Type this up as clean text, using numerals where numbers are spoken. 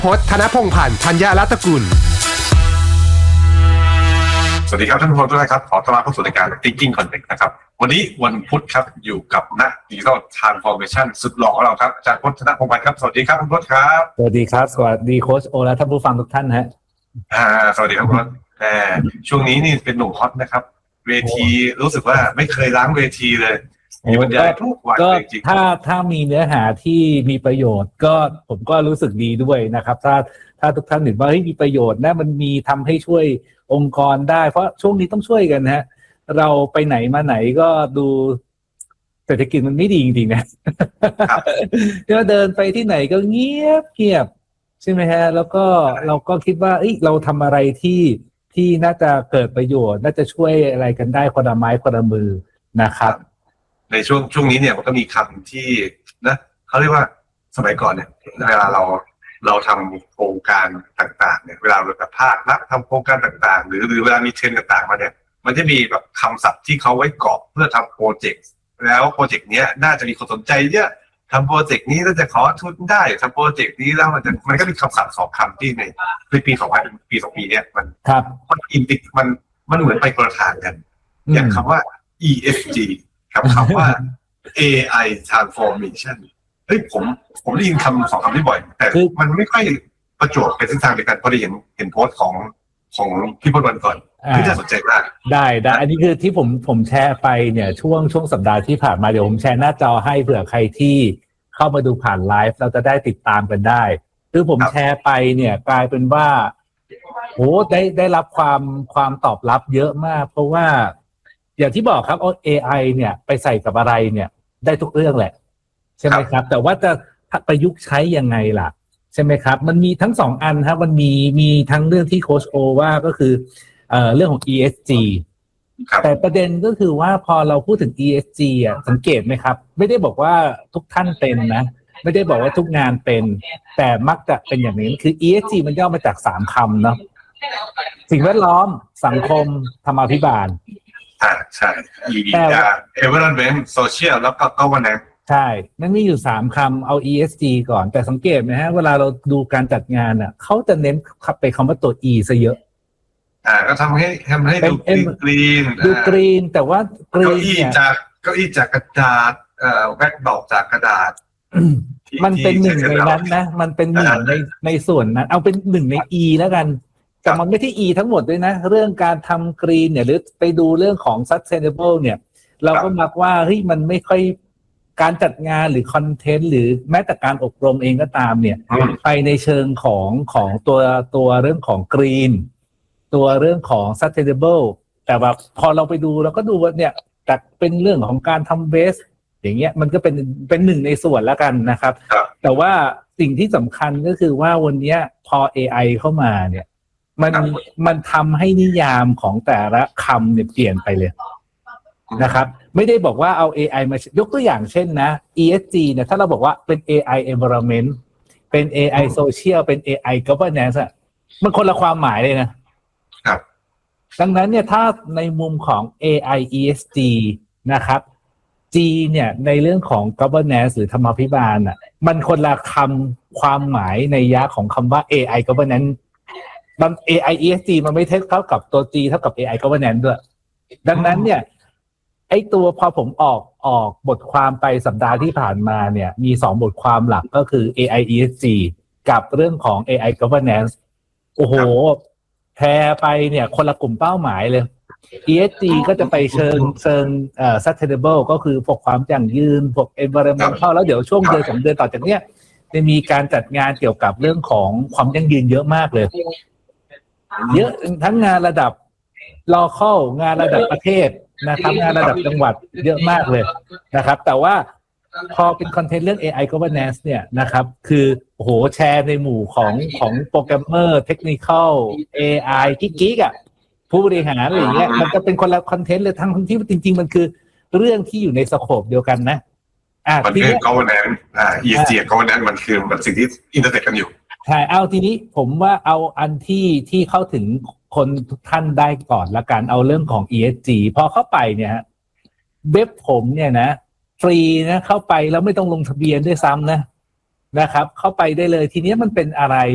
พจน์ ธนพงษ์พันธ์ ธัญรัตนกุลสวัสดีครับท่านผู้ชมทุกท่านครับขอต้อนรับเข้าสู่รายการ Thinking Connect นะครับวันนี้วันพุธครับอยู่กับนัก Digital Transformation สุดหล่อของเราครับอาจารย์พจน์ ธนพงษ์พันธ์ครับสวัสดีครับคุณพจน์ครับสวัสดีครับสวัสดีโค้ชโอและท่านผู้ฟังทุกท่านฮะสวัสดีครับคุณพจน์ช่วงนี้นี่เป็นหนุ่มฮอตนะครับเวทีรู้สึกว่าไม่เคยล้างเวทีเลยมีบรรยายทุกวันจริงๆถ้ามีเนื้อหาที่มีประโยชน์ก็ผมก็รู้สึกดีด้วยนะครับถ้าทุกท่านเห็นว่ามีประโยชน์นะมันมีทำให้ช่วยองค์กรได้เพราะช่วงนี้ต้องช่วยกันฮะเราไปไหนมาไหนก็ดูเศรษฐกิจมันไม่ดีจริงๆนะก็เดินไปที่ไหนก็เงียบใช่ไหมฮะแล้วก็เราก็คิดว่าเราทำอะไรที่น่าจะเกิดประโยชน์น่าจะช่วยอะไรกันได้คนละไม้คนละมือนะครับในช่วงนี้เนี่ยมันก็มีคำที่นะเขาเรียกว่าสมัยก่อนเนี่ยเวลาเราทำโครงการต่างๆเนี่ยเวลาเราแบบภาครัฐทำโครงการต่างๆหรือเวลามีเทรนด์ต่างๆมาเนี่ยมันจะมีแบบคำศัพท์ที่เขาไว้เกาะเพื่อทำโปรเจกต์แล้วโปรเจกต์เนี้ยน่าจะมีคนสนใจเยอะทำโปรเจกต์นี้น่าจะขอทุนได้ทำโปรเจกต์นี้แล้วมันก็มีคำศัพท์2 คำที่ในปี2 ปีเนี่ยมันอินติมันเหมือนไปคนละทางกันอย่างคำว่า ESG กับคำว่า AI transformation ผมได้ยินคำ2 คำนี้บ่อยแต่มันไม่ค่อยประจวบเป็นเส้นทางเดียวกันพอได้เห็นโพสต์ของพี่พจน์วันก่อนที่น่าสนใจมากได้อันนี้คือที่ผมแชร์ไปเนี่ยช่วงสัปดาห์ที่ผ่านมาเดี๋ยวผมแชร์หน้าจอให้เผื่อใครที่เข้ามาดูผ่านไลฟ์เราจะได้ติดตามกันได้คือผมแชร์ไปเนี่ยกลายเป็นว่าโหได้รับความตอบรับเยอะมากเพราะว่าอย่างที่บอกครับเอา AI เนี่ยไปใส่กับอะไรเนี่ยได้ทุกเรื่องแหละใช่ไหมครับแต่ว่าจะประยุกต์ใช้ยังไงล่ะใช่ไหมครับมันมีทั้ง2 อันครับมันมีทั้งเรื่องที่โค้ชโอว่าก็คือเรื่องของ ESG แต่ประเด็นก็คือว่าพอเราพูดถึง ESG อ่ะสังเกตไหมครับไม่ได้บอกว่าทุกท่านเป็นนะไม่ได้บอกว่าทุกงานเป็นแต่มักจะเป็นอย่างนี้คือ ESG มันย่อมาจาก3 คำเนาะสิ่งแวดล้อมสังคมธรรมาภิบาลใช่ environment social แล้วก็ governance ใช่มันมีอยู่3 คำเอา ESG ก่อนแต่สังเกตไหมฮะเวลาเราดูการจัดงานอ่ะเขาจะเน้นไปคำว่าตัว E ซะเยอะก็ทำให้ดูกรีนแต่ว่ากรีนเนี่ยเก้าอี้จากกระดาษแบ็คดอกจากกระดาษมันเป็นหนึ่งในนั้นนะมันเป็นหนึ่งในส่วนนั้นเอาเป็น1ใน E แล้วกันแต่มันไม่ใช่ E ทั้งหมดด้วยนะเรื่องการทำกรีนเนี่ยหรือไปดูเรื่องของ sustainable เนี่ยเราก็มักว่ามันไม่ค่อยการจัดงานหรือคอนเทนต์หรือแม้แต่การอบรมเองก็ตามเนี่ยไปในเชิงของตัวเรื่องของกรีนตัวเรื่องของ sustainable แต่ว่าพอเราไปดูเราก็ดูว่าเนี่ยแต่เป็นเรื่องของการทำเวสอย่างเงี้ยมันก็เป็น1ในส่วนแล้วกันนะครับแต่ว่าสิ่งที่สำคัญก็คือว่าวันนี้พอ AI เข้ามาเนี่ยมันทำให้นิยามของแต่ละคำเนี่ยเปลี่ยนไปเลยนะครับไม่ได้บอกว่าเอา AI มายกตัวอย่างเช่นนะ ESG เนี่ยถ้าเราบอกว่าเป็น AI environment เป็น AI social เป็น AI governance อ่ะมันคนละความหมายเลยนะครับดังนั้นเนี่ยถ้าในมุมของ AI ESG นะครับ G เนี่ยในเรื่องของ governance หรือธรรมาภิบาลอ่ะมันคนละคำความหมายในยะของคำว่า AI governance มัน AI ESG มันไม่เท่ากับตัว G เท่ากับ AI governance ด้วยดังนั้นเนี่ยไอ้ตัวพอผมออกบทความไปสัปดาห์ที่ผ่านมาเนี่ยมี2 บทความหลักก็คือ AI ESG กับเรื่องของ AI governance โอ้โหแพร่ไปเนี่ยคนละกลุ่มเป้าหมายเลย ESG ก็จะไปเชิงsustainable ก็คือพวกความยั่งยืนพวก environmental แล้วเดี๋ยวช่วงเดือน2 เดือนต่อจากเนี้ยจะมีการจัดงานเกี่ยวกับเรื่องของความยั่งยืนเยอะมากเลยเยอะทั้งงานระดับ local งานระดับประเทศนะครับงานระดับจังหวัดเยอะมากเลยนะครับแต่ว่าพอเป็นคอนเทนต์เรื่อง AI governance เนี่ยนะครับคือโอ้โหแชร์ในหมู่ของโปรแกรมเมอร์เทคนิคอล AI กิ๊กอ่ะผู้บริหารอะไรอย่างเงี้ยมันจะเป็นคนละคอนเทนต์เลยทั้งที่จริงๆมันคือเรื่องที่อยู่ในสโคปเดียวกันนะมันคือ governance ESG governance มันคือมันสิ่งที่อินเตอร์เน็ตกันอยู่ใช่เอาทีนี้ผมว่าเอาอันที่เข้าถึงคนทุกท่านได้ก่อนละกันเอาเรื่องของ ESG พอเข้าไปเนี่ยเว็บผมเนี่ยนะฟรีนะเข้าไปแล้วไม่ต้องลงทะเบียนด้วยซ้ำนะครับเข้าไปได้เลยทีนี้มันเป็นอะไร